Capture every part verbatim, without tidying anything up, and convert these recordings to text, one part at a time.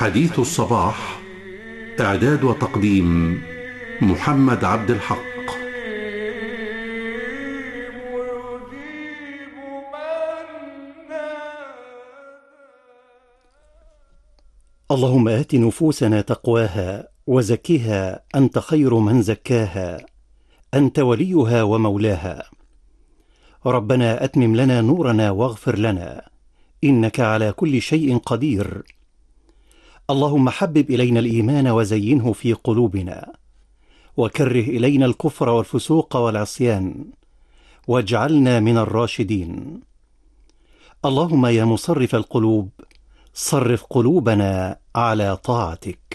حديث الصباح. إعداد وتقديم محمد عبد الحق. اللهم آت نفوسنا تقواها وزكها أنت خير من زكاها، أنت وليها ومولاها. ربنا أتمم لنا نورنا واغفر لنا، إنك على كل شيء قدير. اللهم حبب إلينا الإيمان وزينه في قلوبنا، وكره إلينا الكفر والفسوق والعصيان، واجعلنا من الراشدين. اللهم يا مصرف القلوب، صرف قلوبنا على طاعتك.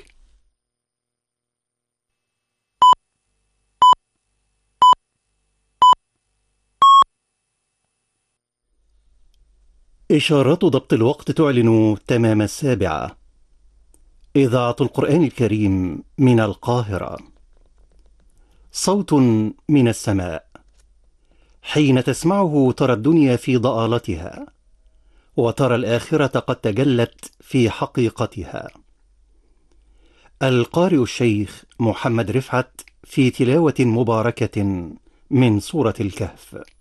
إشارات ضبط الوقت تعلن تمام السابعة. إذاعة القرآن الكريم من القاهرة. صوت من السماء، حين تسمعه ترى الدنيا في ضآلتها، وترى الآخرة قد تجلت في حقيقتها. القارئ الشيخ محمد رفعت في تلاوة مباركة من سورة الكهف.